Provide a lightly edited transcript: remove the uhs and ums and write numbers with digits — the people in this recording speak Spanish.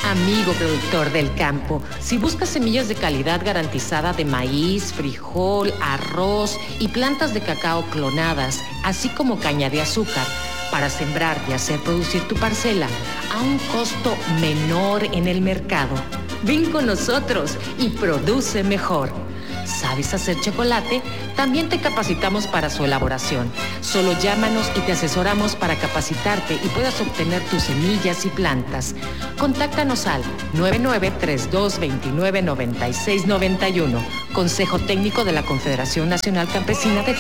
Amigo productor del campo, si buscas semillas de calidad garantizada de maíz, frijol, arroz y plantas de cacao clonadas, así como caña de azúcar, para sembrar y hacer producir tu parcela a un costo menor en el mercado, ven con nosotros y produce mejor. ¿Sabes hacer chocolate? También te capacitamos para su elaboración. Solo llámanos y te asesoramos para capacitarte y puedas obtener tus semillas y plantas. Contáctanos al 9932299691, Consejo Técnico de la Confederación Nacional Campesina de